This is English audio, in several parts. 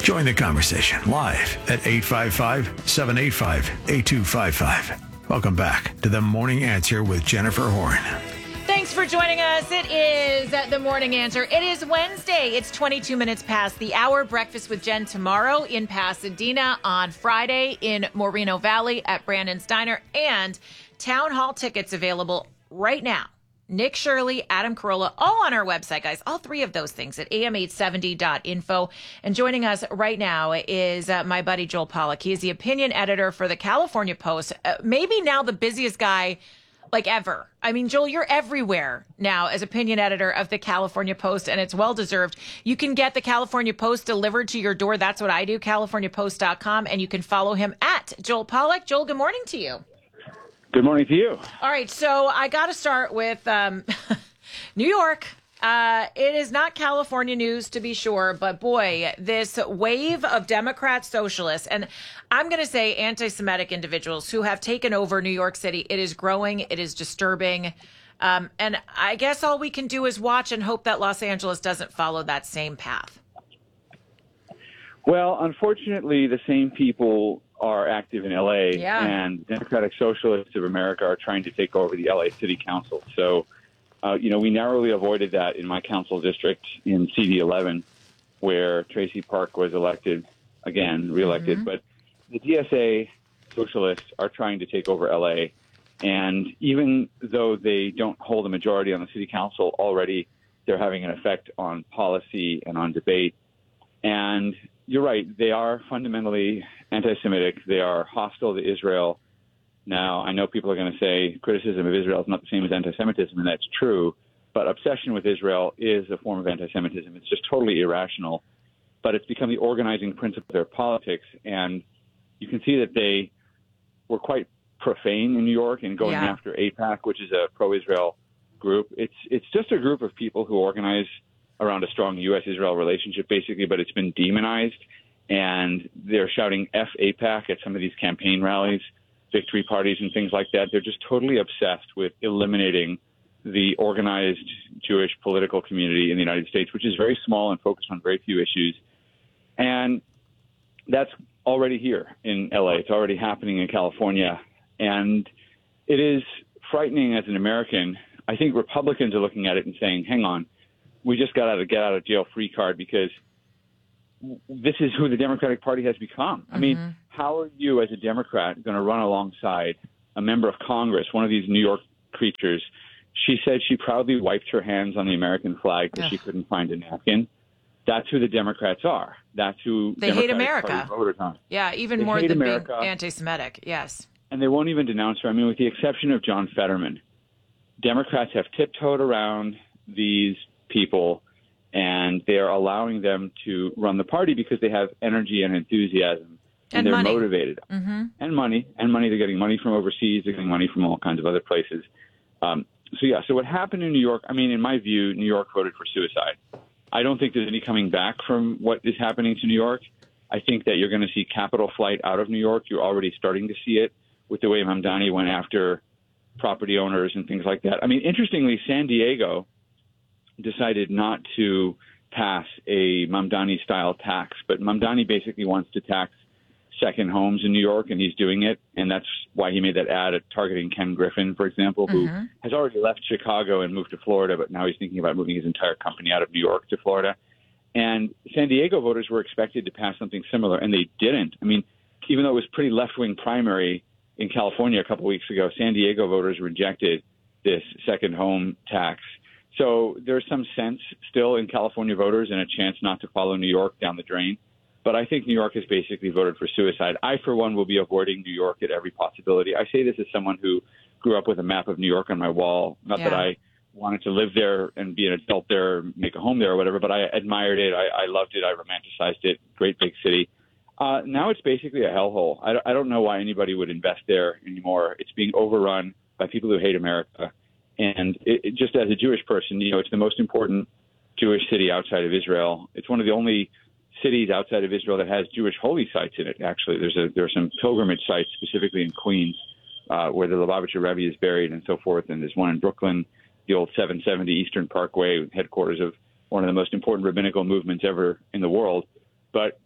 Join the conversation live at 855-785-8255. Welcome back to The Morning Answer with Jennifer Horn. Thanks for joining us. It is The Morning Answer. It is Wednesday. It's 22 minutes past the hour. Breakfast with Jen tomorrow in Pasadena, on Friday in Moreno Valley at Brandon's Diner, and town hall tickets available right now. Nick Shirley, Adam Carolla, all on our website, guys. All three of those things at am870.info. And joining us right now is my buddy Joel Pollack. He is the opinion editor for the California Post. Maybe now the busiest guy like ever. I mean, Joel, you're everywhere now as opinion editor of the California Post, and it's well-deserved. You can get the California Post delivered to your door. That's what I do, CaliforniaPost.com, and you can follow him at Joel Pollack. Joel, good morning to you. Good morning to you. All right, so I got to start with New York. It is not California news, to be sure, but boy, this wave of Democrat socialists, and I'm going to say anti-Semitic individuals who have taken over New York City, it is growing, it is disturbing. And I guess all we can do is watch and hope that Los Angeles doesn't follow that same path. Well, unfortunately, the same people are active in L.A., and Democratic Socialists of America are trying to take over the L.A. City Council. So, we narrowly avoided that in my council district in CD11, where Tracy Park was reelected. But the DSA Socialists are trying to take over L.A., and even though they don't hold a majority on the City Council already, they're having an effect on policy and on debate. And you're right, they are fundamentally anti-Semitic. They are hostile to Israel. Now, I know people are going to say criticism of Israel is not the same as anti-Semitism, and that's true. But obsession with Israel is a form of anti-Semitism. It's just totally irrational. But it's become the organizing principle of their politics. And you can see that they were quite profane in New York in going after AIPAC, which is a pro-Israel group. It's just a group of people who organize around a strong U.S.-Israel relationship, basically, but it's been demonized. And they're shouting F AIPAC at some of these campaign rallies, victory parties and things like that. They're just totally obsessed with eliminating the organized Jewish political community in the United States, which is very small and focused on very few issues. And that's already here in L.A. It's already happening in California. And it is frightening as an American. I think Republicans are looking at it and saying, hang on, we just got a get-out-of-jail-free card because this is who the Democratic Party has become. I mean, how are you as a Democrat going to run alongside a member of Congress, one of these New York creatures? She said she proudly wiped her hands on the American flag because she couldn't find a napkin. That's who the Democrats are. That's who they hate America. Voters are. Yeah, even more than being anti-Semitic. Yes. And they won't even denounce her. I mean, with the exception of John Fetterman, Democrats have tiptoed around these people, and they are allowing them to run the party because they have energy and enthusiasm, and they're motivated. And money. They're getting money from overseas. They're getting money from all kinds of other places. So what happened in New York, I mean, in my view, New York voted for suicide. I don't think there's any coming back from what is happening to New York. I think that you're going to see capital flight out of New York. You're already starting to see it with the way Mamdani went after property owners and things like that. I mean, interestingly, San Diego decided not to pass a Mamdani-style tax, but Mamdani basically wants to tax second homes in New York, and he's doing it, and that's why he made that ad at targeting Ken Griffin, for example, who has already left Chicago and moved to Florida, but now he's thinking about moving his entire company out of New York to Florida. And San Diego voters were expected to pass something similar, and they didn't. I mean, even though it was pretty left-wing primary in California a couple weeks ago, San Diego voters rejected this second home tax. So there's some sense still in California voters and a chance not to follow New York down the drain. But I think New York has basically voted for suicide. I, for one, will be avoiding New York at every possibility. I say this as someone who grew up with a map of New York on my wall. Not that I wanted to live there and be an adult there, make a home there or whatever, but I admired it. I loved it. I romanticized it. Great big city. Now it's basically a hellhole. I don't know why anybody would invest there anymore. It's being overrun by people who hate America. And it, just as a Jewish person, it's the most important Jewish city outside of Israel. It's one of the only cities outside of Israel that has Jewish holy sites in it. Actually, there are some pilgrimage sites, specifically in Queens, where the Lubavitcher Rebbe is buried and so forth. And there's one in Brooklyn, the old 770 Eastern Parkway, headquarters of one of the most important rabbinical movements ever in the world. But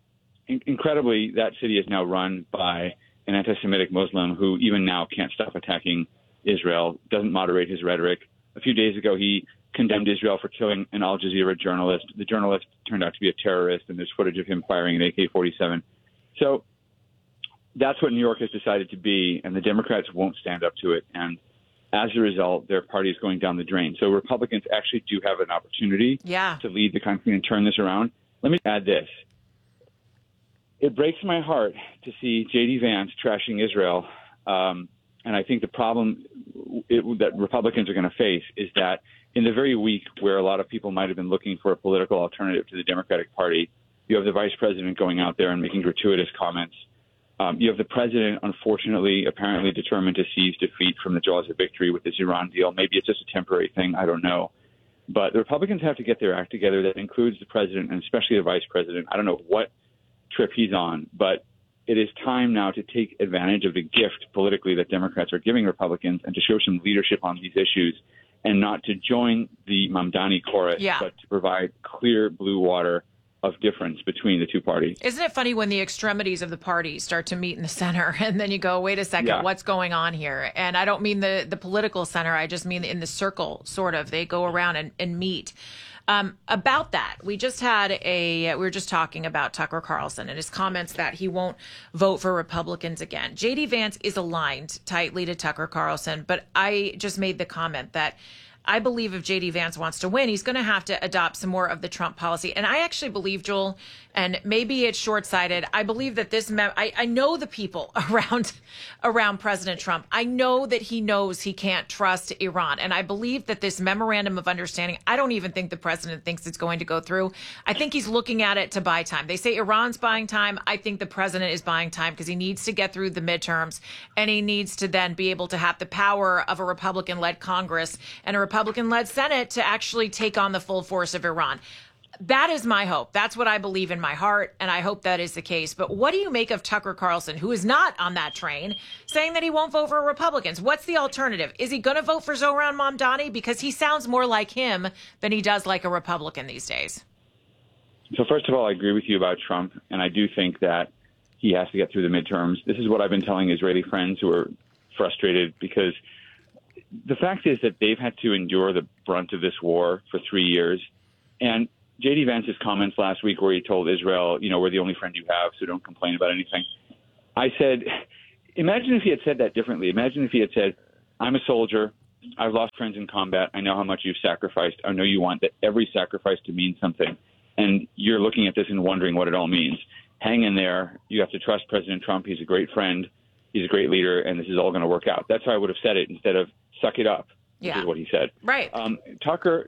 incredibly, that city is now run by an anti-Semitic Muslim who even now can't stop attacking Israel, doesn't moderate his rhetoric. A few days ago, he condemned Israel for killing an Al Jazeera journalist. The journalist turned out to be a terrorist, and there's footage of him firing an AK-47. So that's what New York has decided to be, and the Democrats won't stand up to it. And as a result, their party is going down the drain. So Republicans actually do have an opportunity to lead the country and turn this around. Let me add this. It breaks my heart to see J.D. Vance trashing Israel. And I think the problem that Republicans are going to face is that in the very week where a lot of people might have been looking for a political alternative to the Democratic Party, you have the vice president going out there and making gratuitous comments. You have the president, unfortunately, apparently determined to seize defeat from the jaws of victory with this Iran deal. Maybe it's just a temporary thing. I don't know. But the Republicans have to get their act together. That includes the president and especially the vice president. I don't know what trip he's on, but it is time now to take advantage of the gift politically that Democrats are giving Republicans and to show some leadership on these issues and not to join the Mamdani chorus, but to provide clear blue water of difference between the two parties. Isn't it funny when the extremities of the parties start to meet in the center and then you go, wait a second, what's going on here? And I don't mean the political center. I just mean in the circle, sort of. They go around and meet. About that, we were just talking about Tucker Carlson and his comments that he won't vote for Republicans again. J.D. Vance is aligned tightly to Tucker Carlson, but I just made the comment that I believe if J.D. Vance wants to win, he's going to have to adopt some more of the Trump policy. And I actually believe, Joel, and maybe it's short-sighted, I believe that I know the people around President Trump. I know that he knows he can't trust Iran. And I believe that this memorandum of understanding, I don't even think the president thinks it's going to go through. I think he's looking at it to buy time. They say Iran's buying time. I think the president is buying time because he needs to get through the midterms and he needs to then be able to have the power of a Republican-led Congress and a Republican-led Senate to actually take on the full force of Iran. That is my hope. That's what I believe in my heart, and I hope that is the case. But what do you make of Tucker Carlson, who is not on that train, saying that he won't vote for Republicans? What's the alternative? Is he going to vote for Zohran Mamdani? Because he sounds more like him than he does like a Republican these days. So first of all, I agree with you about Trump, and I do think that he has to get through the midterms. This is what I've been telling Israeli friends who are frustrated because the fact is that they've had to endure the brunt of this war for 3 years. And J.D. Vance's comments last week where he told Israel, we're the only friend you have, so don't complain about anything. I said, imagine if he had said that differently. Imagine if he had said, I'm a soldier. I've lost friends in combat. I know how much you've sacrificed. I know you want that every sacrifice to mean something. And you're looking at this and wondering what it all means. Hang in there. You have to trust President Trump. He's a great friend. He's a great leader, and this is all going to work out. That's how I would have said it instead of suck it up, which is what he said. Right. Tucker,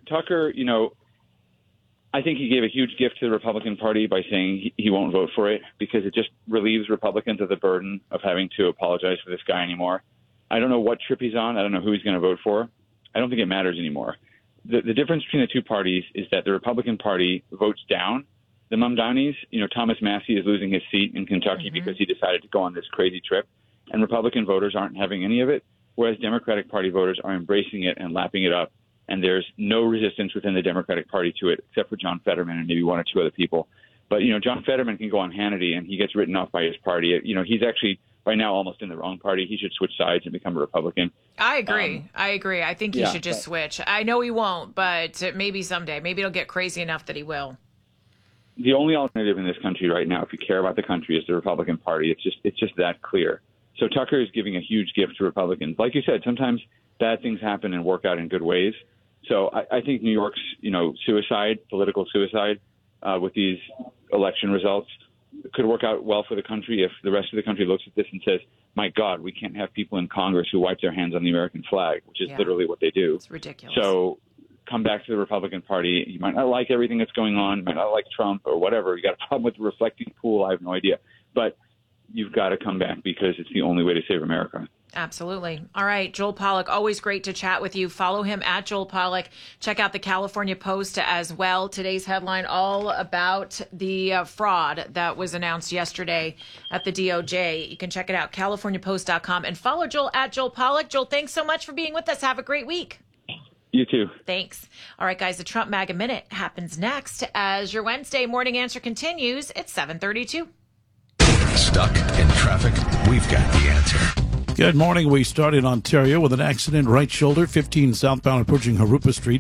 I think he gave a huge gift to the Republican Party by saying he won't vote for it because it just relieves Republicans of the burden of having to apologize for this guy anymore. I don't know what trip he's on. I don't know who he's going to vote for. I don't think it matters anymore. The difference between the two parties is that the Republican Party votes down the Mamdanis. Thomas Massie is losing his seat in Kentucky because he decided to go on this crazy trip, and Republican voters aren't having any of it, whereas Democratic Party voters are embracing it and lapping it up. And there's no resistance within the Democratic Party to it, except for John Fetterman and maybe one or two other people. But, John Fetterman can go on Hannity, and he gets written off by his party. He's actually, by now, almost in the wrong party. He should switch sides and become a Republican. I agree. I think he should just switch. I know he won't, but maybe someday. Maybe it'll get crazy enough that he will. The only alternative in this country right now, if you care about the country, is the Republican Party. It's just that clear. So Tucker is giving a huge gift to Republicans. Like you said, sometimes bad things happen and work out in good ways. So I think New York's, political suicide with these election results could work out well for the country if the rest of the country looks at this and says, my God, we can't have people in Congress who wipe their hands on the American flag, which is literally what they do. It's ridiculous. So come back to the Republican Party. You might not like everything that's going on. You might not like Trump or whatever. You got a problem with the reflecting pool. I have no idea. But you've got to come back because it's the only way to save America. Absolutely. All right. Joel Pollak, always great to chat with you. Follow him at Joel Pollak. Check out the California Post as well. Today's headline all about the fraud that was announced yesterday at the DOJ. You can check it out, californiapost.com, and follow Joel at Joel Pollak. Joel, thanks so much for being with us. Have a great week. You too. Thanks. All right, guys, the Trump MAGA Minute happens next as your Wednesday morning answer continues. It's 7:32. Stuck in traffic? We've got the answer. Good morning. We start in Ontario with an accident, right shoulder, 15 southbound approaching Harupa Street.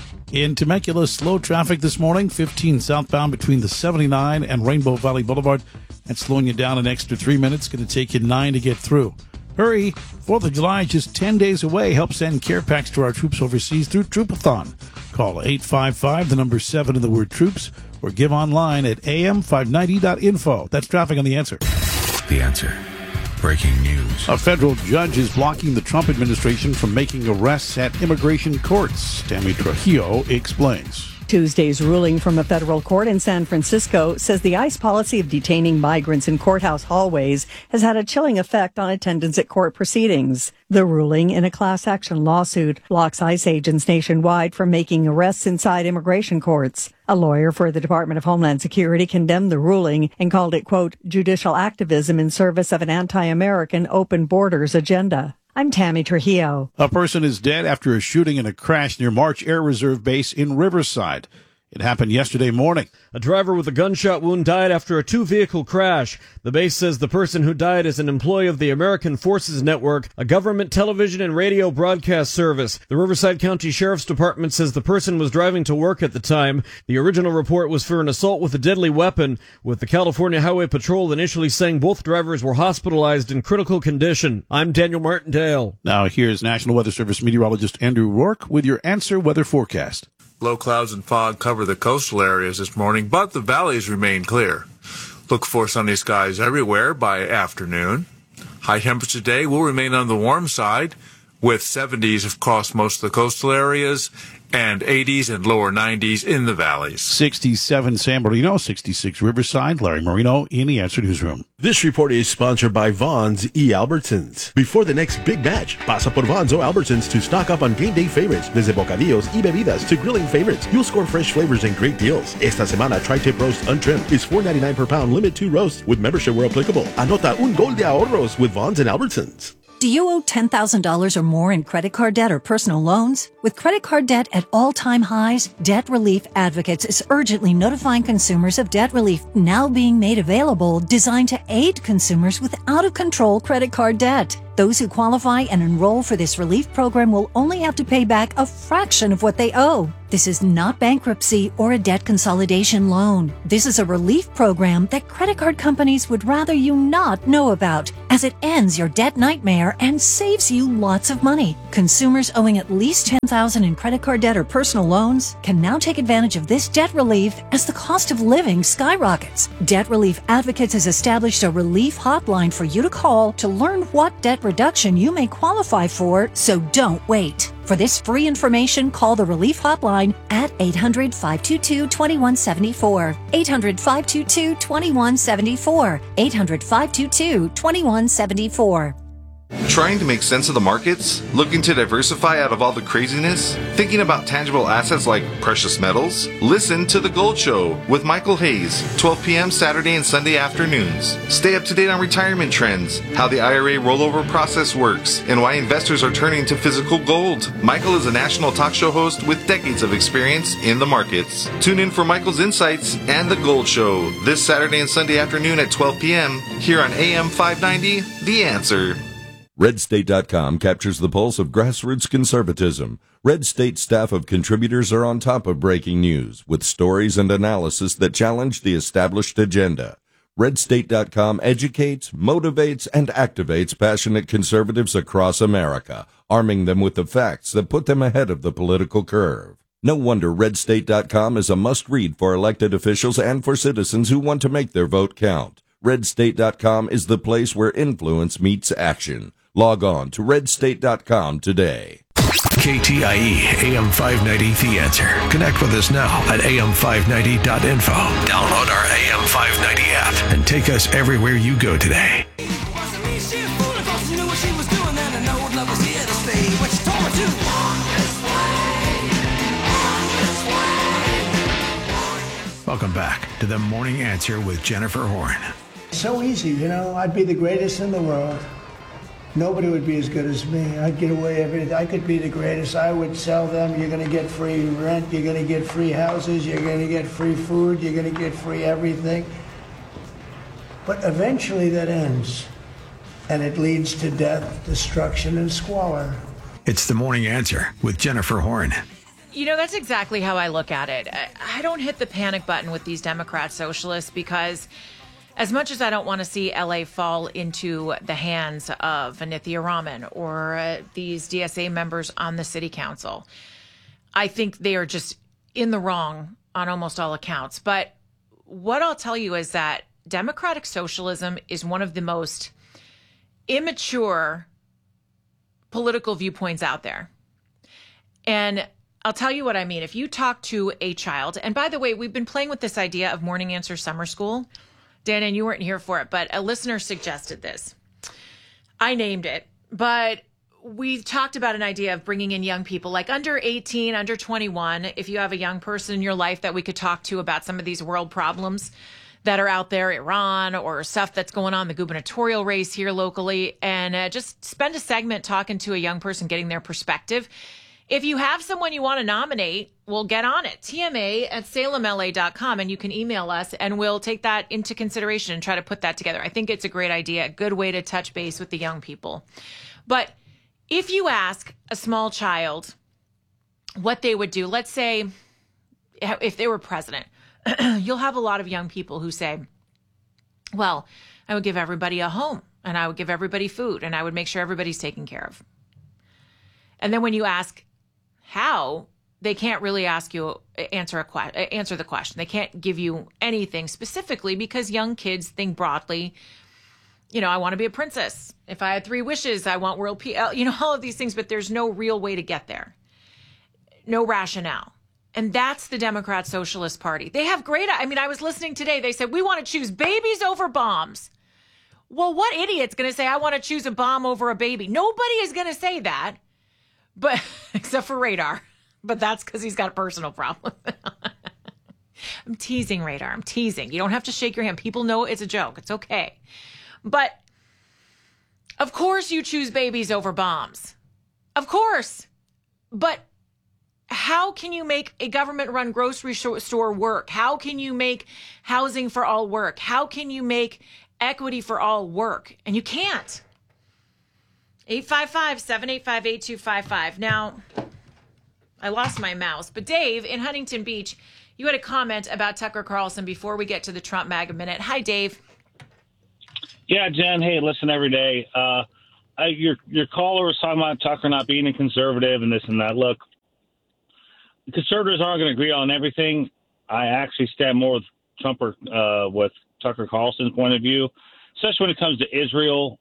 In Temecula, slow traffic this morning, 15 southbound between the 79 and Rainbow Valley Boulevard. That's slowing you down an extra 3 minutes. Going to take you 9 to get through. Hurry, 4th of July, just 10 days away. Help send care packs to our troops overseas through Troopathon. Call 855, the number 7 and the word troops, or give online at am590.info. That's traffic on The Answer. The Answer. Breaking news. A federal judge is blocking the Trump administration from making arrests at immigration courts. Tammy Trujillo explains. Tuesday's ruling from a federal court in San Francisco says the ICE policy of detaining migrants in courthouse hallways has had a chilling effect on attendance at court proceedings. The ruling in a class action lawsuit blocks ICE agents nationwide from making arrests inside immigration courts. A lawyer for the Department of Homeland Security condemned the ruling and called it, quote, judicial activism in service of an anti-American open borders agenda. I'm Tammy Trujillo. A person is dead after a shooting in a crash near March Air Reserve Base in Riverside. It happened yesterday morning. A driver with a gunshot wound died after a two-vehicle crash. The base says the person who died is an employee of the American Forces Network, a government television and radio broadcast service. The Riverside County Sheriff's Department says the person was driving to work at the time. The original report was for an assault with a deadly weapon, with the California Highway Patrol initially saying both drivers were hospitalized in critical condition. I'm Daniel Martindale. Now here's National Weather Service meteorologist Andrew Rourke with your Answer Weather forecast. Low clouds and fog cover the coastal areas this morning, but the valleys remain clear. Look for sunny skies everywhere by afternoon. High temperature today will remain on the warm side, with 70s across most of the coastal areas and 80s and lower 90s in the valleys. 67 San Bernardino, 66 Riverside. Larry Marino in the Answer Newsroom. This report is sponsored by Vaughn's E. Albertsons. Before the next big match, pasa por Vaughn's o Albertsons to stock up on game day favorites. Desde bocadillos y bebidas to grilling favorites, you'll score fresh flavors and great deals. Esta semana, tri-tip roast untrimmed is $4.99 per pound, limit 2 roasts with membership where applicable. Anota un gol de ahorros with Vaughn's and Albertsons. Do you owe $10,000 or more in credit card debt or personal loans? With credit card debt at all-time highs, Debt Relief Advocates is urgently notifying consumers of debt relief now being made available, designed to aid consumers with out-of-control credit card debt. Those who qualify and enroll for this relief program will only have to pay back a fraction of what they owe. This is not bankruptcy or a debt consolidation loan. This is a relief program that credit card companies would rather you not know about, as it ends your debt nightmare and saves you lots of money. Consumers owing at least $10,000 in credit card debt or personal loans can now take advantage of this debt relief as the cost of living skyrockets. Debt Relief Advocates has established a relief hotline for you to call to learn what debt reduction you may qualify for, so don't wait. For this free information, call the Relief Hotline at 800-522-2174. 800-522-2174. 800-522-2174. Trying to make sense of the markets? Looking to diversify out of all the craziness? Thinking about tangible assets like precious metals? Listen to The Gold Show with Michael Hayes, 12 p.m. Saturday and Sunday afternoons. Stay up to date on retirement trends, how the IRA rollover process works, and why investors are turning to physical gold. Michael is a national talk show host with decades of experience in the markets. Tune in for Michael's insights and The Gold Show this Saturday and Sunday afternoon at 12 p.m. here on AM 590, The Answer. RedState.com captures the pulse of grassroots conservatism. Red State staff of contributors are on top of breaking news with stories and analysis that challenge the established agenda. RedState.com educates, motivates, and activates passionate conservatives across America, arming them with the facts that put them ahead of the political curve. No wonder RedState.com is a must-read for elected officials and for citizens who want to make their vote count. RedState.com is the place where influence meets action. Log on to RedState.com today. KTIE AM 590 The Answer. Connect with us now at am590.info. Download our AM 590 app and take us everywhere you go today. Welcome back to The Morning Answer with Jennifer Horn. So easy, you know, I'd be the greatest in the world. Nobody would be as good as me. I'd get away everything. I could be the greatest. I would sell them. You're going to get free rent. You're going to get free houses. You're going to get free food. You're going to get free everything. But eventually that ends, and it leads to death, destruction, and squalor. It's The Morning Answer with Jennifer Horn. You know, that's exactly how I look at it. I don't hit the panic button with these Democrat socialists because as much as I don't want to see LA fall into the hands of Anithya Raman or these DSA members on the city council, I think they are just in the wrong on almost all accounts. But what I'll tell you is that democratic socialism is one of the most immature political viewpoints out there. And I'll tell you what I mean. If you talk to a child, and by the way, we've been playing with this idea of Morning Answer Summer School. Dan, and you weren't here for it, but a listener suggested this. I named it, but we've talked about an idea of bringing in young people like under 18, under 21. If you have a young person in your life that we could talk to about some of these world problems that are out there, Iran or stuff that's going on, the gubernatorial race here locally, and just spend a segment talking to a young person, getting their perspective. If you have someone you want to nominate, we'll get on it. TMA@salemla.com, and you can email us, and we'll take that into consideration and try to put that together. I think it's a great idea, a good way to touch base with the young people. But if you ask a small child what they would do, let's say if they were president, you'll have a lot of young people who say, well, I would give everybody a home, and I would give everybody food, and I would make sure everybody's taken care of. And then when you ask how, they can't really answer the question. They can't give you anything specifically because young kids think broadly. You know, I want to be a princess. If I had 3 wishes, I want world peace. You know, all of these things, but there's no real way to get there. No rationale. And that's the Democrat Socialist Party. They have I was listening today. They said, we want to choose babies over bombs. Well, what idiot's going to say, I want to choose a bomb over a baby? Nobody is going to say that. But except for Radar, but that's because he's got a personal problem. I'm teasing, Radar. I'm teasing. You don't have to shake your hand. People know it's a joke. It's okay. But of course you choose babies over bombs. Of course. But how can you make a government-run grocery store work? How can you make housing for all work? How can you make equity for all work? And you can't. 855-785-8255. Now, I lost my mouse, but Dave in Huntington Beach, you had a comment about Tucker Carlson before we get to the Trump MAGA Minute. Hi, Dave. Yeah, Jen. Hey, listen every day. Your caller was talking about Tucker not being a conservative and this and that. Look, the conservatives aren't going to agree on everything. I actually stand more with Trump or with Tucker Carlson's point of view, especially when it comes to Israel.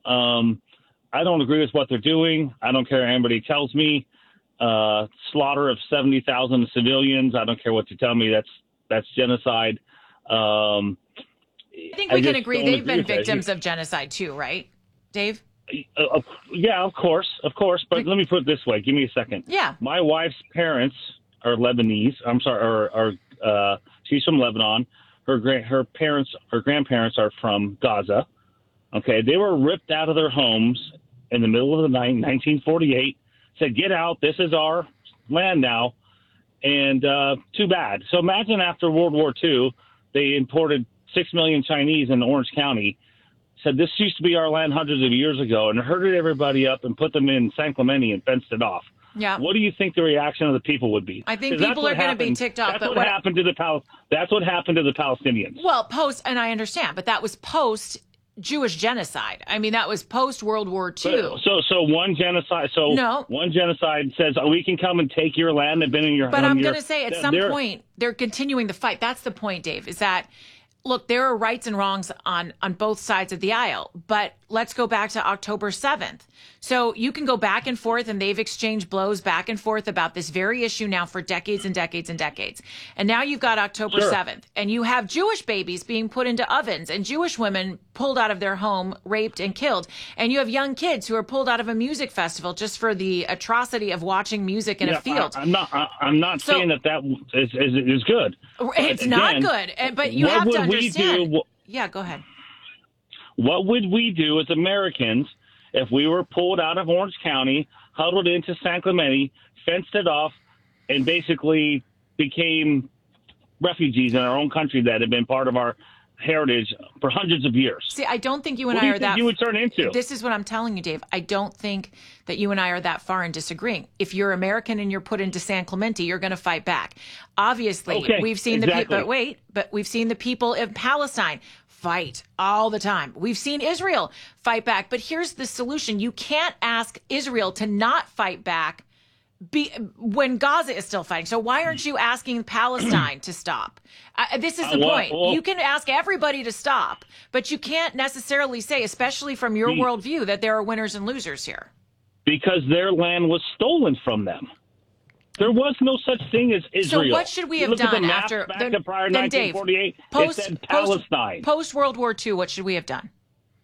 I don't agree with what they're doing. I don't care what anybody tells me. Slaughter of 70,000 civilians. I don't care what you tell me. That's genocide. I think we can agree they've been victims of genocide too, right, Dave? Yeah, of course. But let me put it this way. Give me a second. Yeah. My wife's parents are Lebanese. I'm sorry, she's from Lebanon. Her grandparents are from Gaza. Okay, they were ripped out of their homes in the middle of the night, 1948. Said, get out. This is our land now. And too bad. So imagine after World War II, they imported 6 million Chinese in Orange County. Said this used to be our land hundreds of years ago, and herded everybody up and put them in San Clemente and fenced it off. Yeah. What do you think the reaction of the people would be? I think people are going to be ticked off. That's what happened to the Palestinians. Well, and I understand, but that was post Jewish genocide. I mean, that was post World War II. So one genocide. One genocide says, we can come and take your land. They've been in your. But I'm going to say, at some point, they're continuing the fight. That's the point, Dave. Is that look, there are rights and wrongs on both sides of the aisle. But let's go back to October 7th. So you can go back and forth, and they've exchanged blows back and forth about this very issue now for decades and decades and decades. And now you've got October 7th, and you have Jewish babies being put into ovens and Jewish women pulled out of their home, raped and killed. And you have young kids who are pulled out of a music festival just for the atrocity of watching music in a field. I'm not saying that is good. It's not good. But you have to understand. Yeah, go ahead. What would we do as Americans if we were pulled out of Orange County, huddled into San Clemente, fenced it off, and basically became refugees in our own country that had been part of our heritage for hundreds of years. See, I don't think you and What do I you are think that. you would turn into? This is what I'm telling you, Dave. I don't think that you and I are that far in disagreeing. If you're American and you're put into San Clemente, you're going to fight back. Obviously, Okay, we've seen exactly. but we've seen the people in Palestine fight all the time. We've seen Israel fight back. But here's the solution. You can't ask Israel to not fight back when Gaza is still fighting. So why aren't you asking Palestine to stop? This is the point. You can ask everybody to stop, but you can't necessarily say, especially from your worldview, that there are winners and losers here. Because their land was stolen from them. There was no such thing as Israel. So what should we have done after back to prior 1948? Dave, it said Palestine. Post World War II, what should we have done?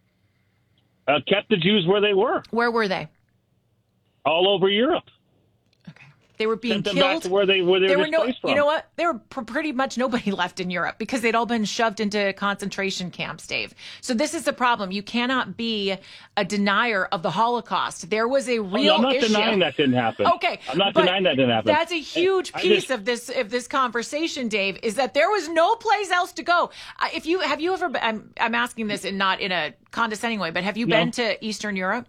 Kept the Jews where they were. Where were they? All over Europe. They were being Sent them killed. Back to where they were displaced from. You know what? There were pretty much nobody left in Europe because they'd all been shoved into concentration camps, Dave. So this is the problem. You cannot be a denier of the Holocaust. There was a real I'm not issue. denying that didn't happen. Okay, I'm not denying that didn't happen. That's a huge piece of this conversation, Dave. Is that there was no place else to go. Have you ever? I'm asking this and not in a condescending way, but have you been to Eastern Europe?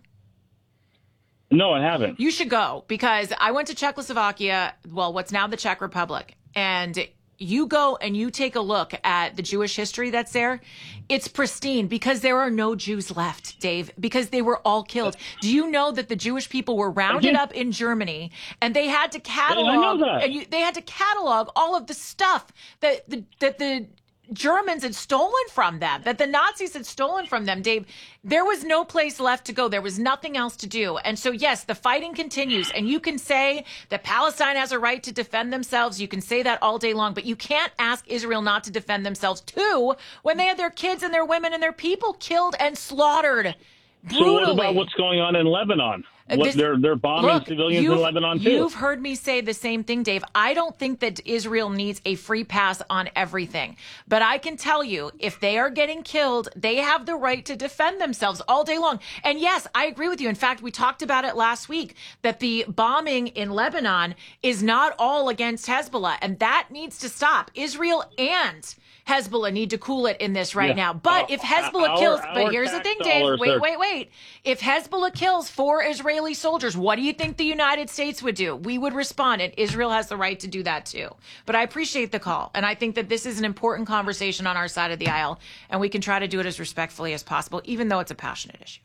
No, I haven't. You should go because I went to Czechoslovakia, well, what's now the Czech Republic, and you go and you take a look at the Jewish history that's there. It's pristine because there are no Jews left, Dave, because they were all killed. Do you know that the Jewish people were rounded up in Germany and they had to catalog they had to catalog all of the stuff that the Germans had stolen from them, that the Nazis had stolen from them, Dave. There was no place left to go. There was nothing else to do. And so, yes, the fighting continues. And you can say that Palestine has a right to defend themselves. You can say that all day long. But you can't ask Israel not to defend themselves, too, when they had their kids and their women and their people killed and slaughtered brutally. So what about what's going on in Lebanon? They're bombing civilians in Lebanon, too. You've heard me say the same thing, Dave. I don't think that Israel needs a free pass on everything. But I can tell you, if they are getting killed, they have the right to defend themselves all day long. And yes, I agree with you. In fact, we talked about it last week, that the bombing in Lebanon is not all against Hezbollah. And that needs to stop. Israel and Hezbollah need to cool it in this right now. But if Hezbollah kills, but here's the thing, Dave, wait. If Hezbollah kills 4 Israeli soldiers, what do you think the United States would do? We would respond, and Israel has the right to do that too. But I appreciate the call, and I think that this is an important conversation on our side of the aisle, and we can try to do it as respectfully as possible, even though it's a passionate issue.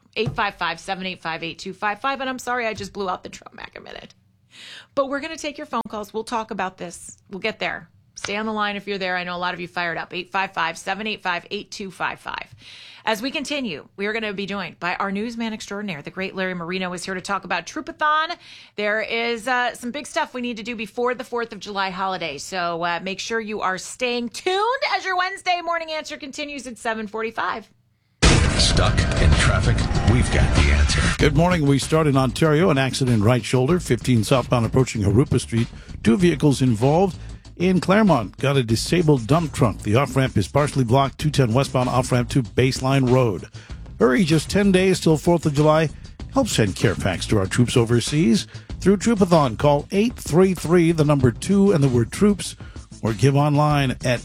855-785-8255, and I'm sorry I just blew out the drum back a minute. But we're going to take your phone calls. We'll talk about this. We'll get there. Stay on the line if you're there. I know a lot of you fired up. 855-785-8255. As we continue, we are going to be joined by our newsman extraordinaire. The great Larry Marino is here to talk about Troopathon. There is some big stuff we need to do before the 4th of July holiday. So make sure you are staying tuned as your Wednesday morning answer continues at 7:45. Stuck in traffic? We've got the answer. Good morning. We start in Ontario. An accident right shoulder, 15 southbound approaching Harupa Street. 2 vehicles involved. In Claremont, got a disabled dump truck. The off-ramp is partially blocked. 210 westbound off-ramp to Baseline Road. Hurry, just 10 days till 4th of July. Help send care packs to our troops overseas. Through Troopathon, call 833, the number 2 and the word troops, or give online at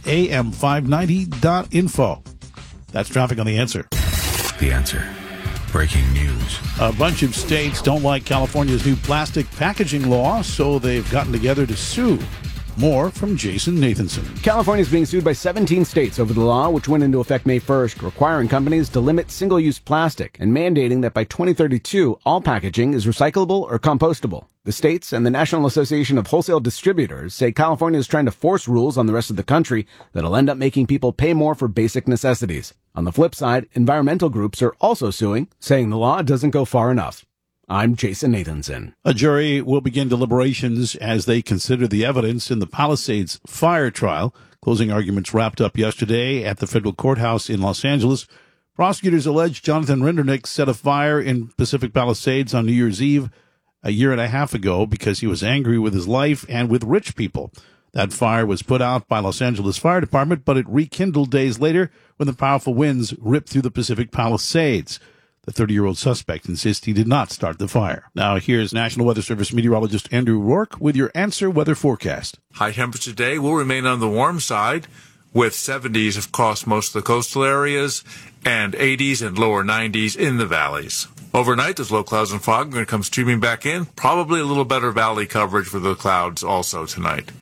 am590.info. That's traffic on The Answer. The Answer. Breaking news. A bunch of states don't like California's new plastic packaging law, so they've gotten together to sue. More from Jason Nathanson. California is being sued by 17 states over the law, which went into effect May 1st, requiring companies to limit single-use plastic and mandating that by 2032, all packaging is recyclable or compostable. The states and the National Association of Wholesale Distributors say California is trying to force rules on the rest of the country that'll end up making people pay more for basic necessities. On the flip side, environmental groups are also suing, saying the law doesn't go far enough. I'm Jason Nathanson. A jury will begin deliberations as they consider the evidence in the Palisades fire trial. Closing arguments wrapped up yesterday at the federal courthouse in Los Angeles. Prosecutors allege Jonathan Rindernick set a fire in Pacific Palisades on New Year's Eve a year and a half ago because he was angry with his life and with rich people. That fire was put out by Los Angeles Fire Department, but it rekindled days later when the powerful winds ripped through the Pacific Palisades. The 30-year-old suspect insists he did not start the fire. Now, here's National Weather Service meteorologist Andrew Rourke with your Answer Weather forecast. High temperature today will remain on the warm side. with 70s across most of the coastal areas and 80s and lower 90s in the valleys. Overnight, those low clouds and fog are going to come streaming back in. Probably a little better valley coverage for the clouds also tonight.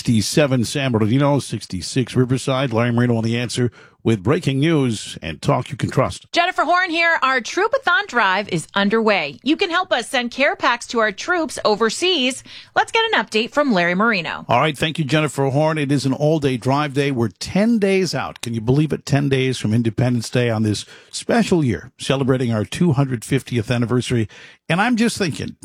67 San Bernardino, 66 Riverside. Larry Marino on The Answer with breaking news and talk you can trust. Jennifer Horn here. Our Troopathon drive is underway. You can help us send care packs to our troops overseas. Let's get an update from Larry Marino. All right. Thank you, Jennifer Horn. It is an all-day drive day. We're 10 days out. Can you believe it? 10 days from Independence Day on this special year, celebrating our 250th anniversary. And I'm just thinking,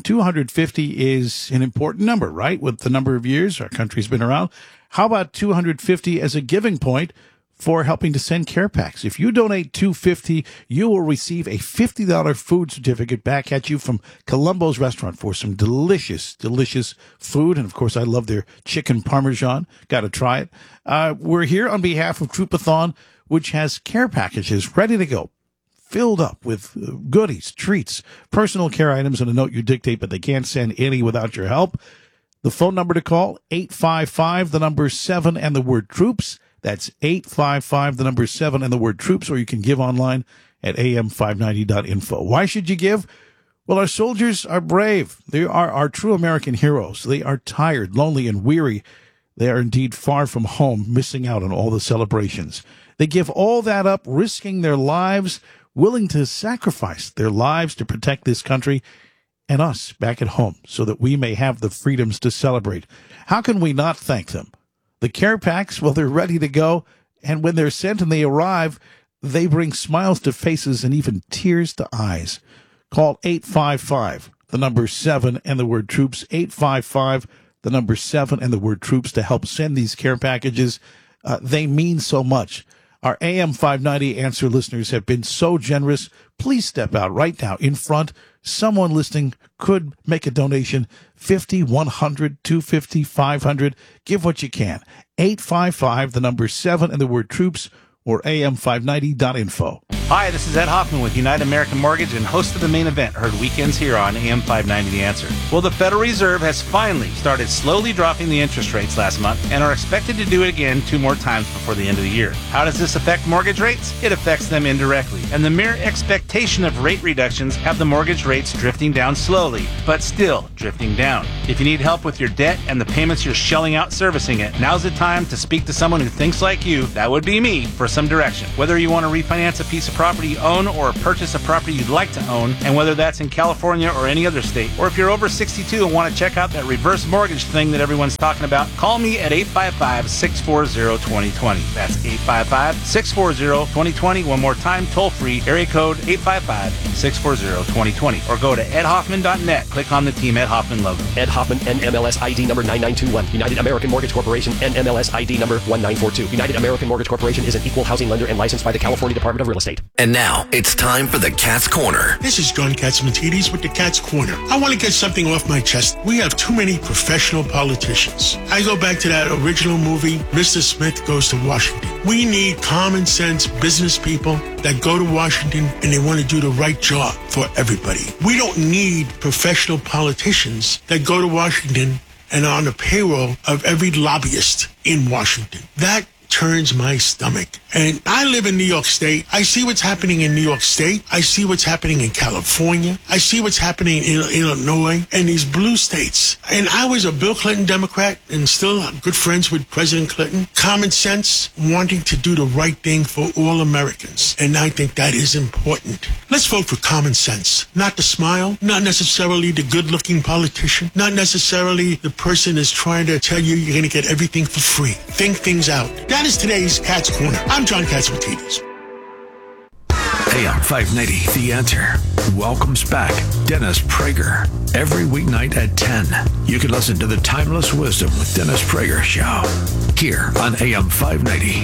250 is an important number, right? With the number of years our country's been around. How about 250 as a giving point for helping to send care packs? If you donate $250, you will receive a $50 food certificate back at you from Columbo's Restaurant for some delicious, delicious food. And of course, I love their chicken parmesan. Got to try it. We're here on behalf of Troopathon, which has care packages ready to go, filled up with goodies, treats, personal care items, and a note you dictate, but they can't send any without your help. The phone number to call, 855, the number 7 and the word troops. That's 855, the number 7 and the word troops, or you can give online at am590.info. Why should you give? Well, our soldiers are brave. They are our true American heroes. They are tired, lonely, and weary. They are indeed far from home, missing out on all the celebrations. They give all that up, risking their lives, willing to sacrifice their lives to protect this country and us back at home so that we may have the freedoms to celebrate. How can we not thank them? The care packs, well, they're ready to go, and when they're sent and they arrive, they bring smiles to faces and even tears to eyes. Call 855, the number 7 and the word troops, 855, the number 7 and the word troops to help send these care packages. They mean so much. Our AM 590 Answer listeners have been so generous. Please step out right now in front. Someone listening could make a donation, 50, 100, 250, 500. Give what you can. 855, the number 7 and the word troops, or am590.info. Hi, this is Ed Hoffman with United American Mortgage and host of The Main Event, heard weekends here on AM 590 The Answer. Well, the Federal Reserve has finally started slowly dropping the interest rates last month and are expected to do it again 2 more times before the end of the year. How does this affect mortgage rates? It affects them indirectly, and the mere expectation of rate reductions have the mortgage rates drifting down slowly, but still drifting down. If you need help with your debt and the payments you're shelling out servicing it, now's the time to speak to someone who thinks like you, that would be me, for some direction. Whether you want to refinance a piece of property you own or purchase a property you'd like to own, and whether that's in California or any other state, or if you're over 62 and want to check out that reverse mortgage thing that everyone's talking about, call me at 855-640-2020. That's 855-640-2020. One more time, toll free, area code 855-640-2020. Or go to edhoffman.net. Click on the Team Ed Hoffman logo. Ed Hoffman, NMLS ID number 9921. United American Mortgage Corporation, NMLS ID number 1942. United American Mortgage Corporation is an equal housing lender and licensed by the California Department of Real Estate. And now, it's time for the Cat's Corner. This is John Katsimatidis with the Cat's Corner. I want to get something off my chest. We have too many professional politicians. I go back to that original movie, Mr. Smith Goes to Washington. We need common sense business people that go to Washington and they want to do the right job for everybody. We don't need professional politicians that go to Washington and are on the payroll of every lobbyist in Washington. That turns my stomach. And I live in New York State. I see what's happening in New York State. I see what's happening in California. I see what's happening in Illinois and these blue states. And I was a Bill Clinton Democrat and still good friends with President Clinton. Common sense, wanting to do the right thing for all Americans. And I think that is important. Let's vote for common sense. Not the smile, not necessarily the good-looking politician, not necessarily the person that's trying to tell you you're going to get everything for free. Think things out. That is today's Cat's Corner. I'm John Katsimatidis. AM 590, The Answer, welcomes back Dennis Prager. Every weeknight at 10, you can listen to the Timeless Wisdom with Dennis Prager show here on AM 590.